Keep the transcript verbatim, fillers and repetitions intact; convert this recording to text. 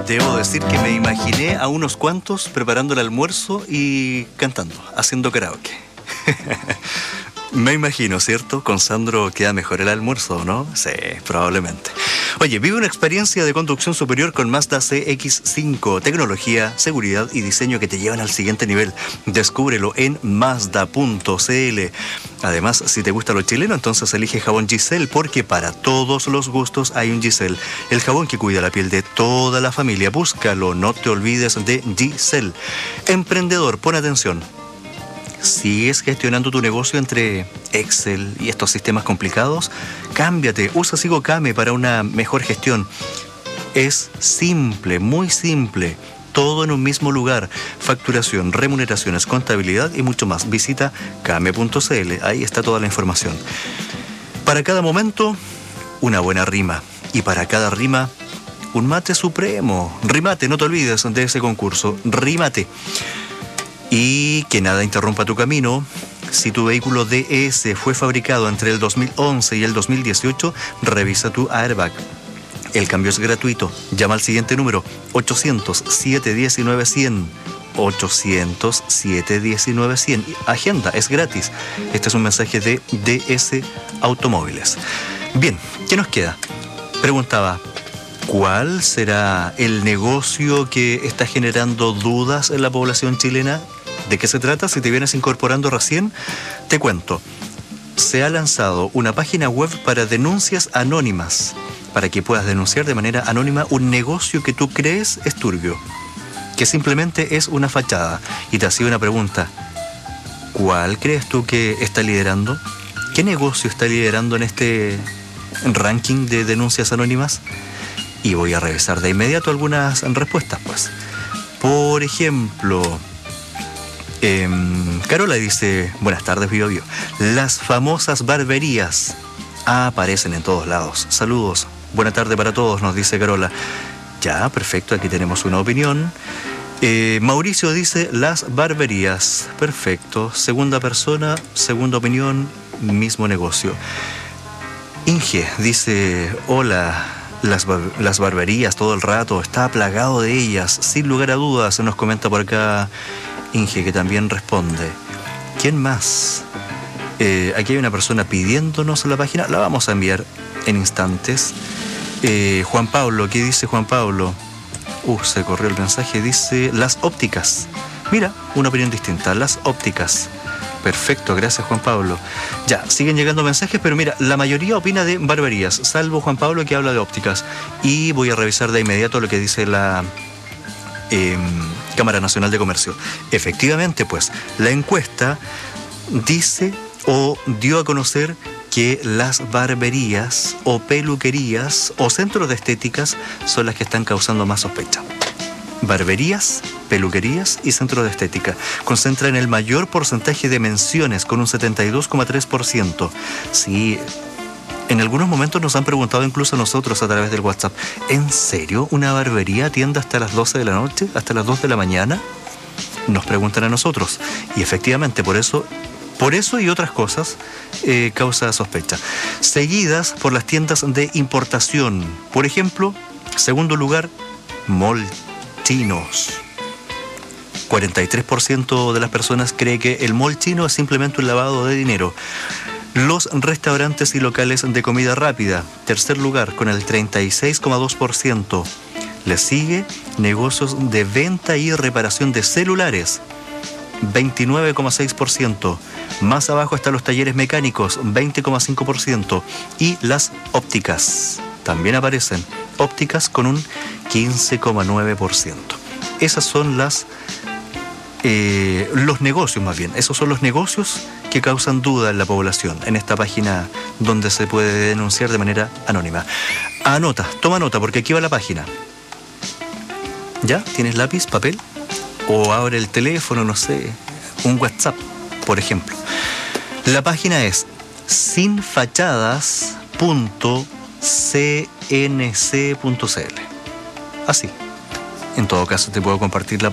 Debo decir que me imaginé a unos cuantos preparando el almuerzo y cantando, haciendo karaoke. Me imagino, ¿cierto? Con Sandro queda mejor el almuerzo, ¿no? Sí, probablemente. Oye, vive una experiencia de conducción superior con Mazda C X cinco. Tecnología, seguridad y diseño que te llevan al siguiente nivel. Descúbrelo en Mazda punto c l. Además, si te gusta lo chileno, entonces elige jabón Giselle, porque para todos los gustos hay un Giselle. El jabón que cuida la piel de toda la familia. Búscalo, no te olvides de Giselle. Emprendedor, pon atención. ¿Sigues gestionando tu negocio entre Excel y estos sistemas complicados? Cámbiate, usa SigoKame para una mejor gestión. Es simple, muy simple. Todo en un mismo lugar. Facturación, remuneraciones, contabilidad y mucho más. Visita kame punto c l. Ahí está toda la información. Para cada momento, una buena rima. Y para cada rima, un mate supremo. Rimate, no te olvides de ese concurso. Rimate. Y que nada interrumpa tu camino. Si tu vehículo D S fue fabricado entre el dos mil once y el dos mil dieciocho, revisa tu airbag. El cambio es gratuito. Llama al siguiente número: ochocientos, siete diecinueve, cien. ochocientos, siete diecinueve, cien. Agenda, es gratis. Este es un mensaje de D S Automóviles. Bien, ¿qué nos queda? Preguntaba, ¿cuál será el negocio que está generando dudas en la población chilena? ¿De qué se trata? Si te vienes incorporando recién, te cuento. Se ha lanzado una página web para denuncias anónimas, para que puedas denunciar de manera anónima un negocio que tú crees es turbio, que simplemente es una fachada. Y te hacía una pregunta: ¿cuál crees tú que está liderando? ¿Qué negocio está liderando en este ranking de denuncias anónimas? Y voy a revisar de inmediato algunas respuestas, pues. Por ejemplo, eh, Carola dice: buenas tardes, Bio Bio. Las famosas barberías ah, aparecen en todos lados. Saludos. Buena tarde para todos, nos dice Carola. Ya, perfecto, aquí tenemos una opinión. Eh, Mauricio dice: las barberías. Perfecto. Segunda persona, segunda opinión, mismo negocio. Inge dice: hola. Las, bar las barberías todo el rato, está plagado de ellas, sin lugar a dudas. Nos comenta por acá Inge, que también responde. ¿Quién más? Eh, aquí hay una persona pidiéndonos la página, la vamos a enviar en instantes. Eh, Juan Pablo, ¿qué dice Juan Pablo? Uh, se corrió el mensaje, dice: las ópticas. Mira, una opinión distinta, las ópticas. Perfecto, gracias Juan Pablo. Ya, siguen llegando mensajes, pero mira, la mayoría opina de barberías, salvo Juan Pablo, que habla de ópticas. Y voy a revisar de inmediato lo que dice la eh, Cámara Nacional de Comercio. Efectivamente, pues, la encuesta dice o dio a conocer que las barberías o peluquerías o centros de estéticas son las que están causando más sospecha. Barberías, peluquerías y centros de estética concentran el mayor porcentaje de menciones, con un setenta y dos coma tres por ciento. Sí, en algunos momentos nos han preguntado incluso a nosotros a través del WhatsApp: ¿en serio una barbería atiende hasta las doce de la noche, hasta las dos de la mañana? Nos preguntan a nosotros. Y efectivamente, por eso, por eso y otras cosas, eh, causa sospecha. Seguidas por las tiendas de importación. Por ejemplo, segundo lugar, mall chinos. cuarenta y tres por ciento de las personas cree que el mall chino es simplemente un lavado de dinero. Los restaurantes y locales de comida rápida, tercer lugar, con el treinta y seis coma dos por ciento. Le sigue negocios de venta y reparación de celulares, veintinueve coma seis por ciento. Más abajo están los talleres mecánicos, veinte coma cinco por ciento. Y las ópticas también aparecen. Ópticas con un quince coma nueve por ciento. Esas son las eh, los negocios, más bien. Esos son los negocios que causan duda en la población en esta página donde se puede denunciar de manera anónima. Anota, toma nota, porque aquí va la página. ¿Ya? ¿Tienes lápiz, papel? O abre el teléfono, no sé, un WhatsApp, por ejemplo. La página es sinfachadas punto c n c punto c l. Así. En todo caso, te puedo compartir la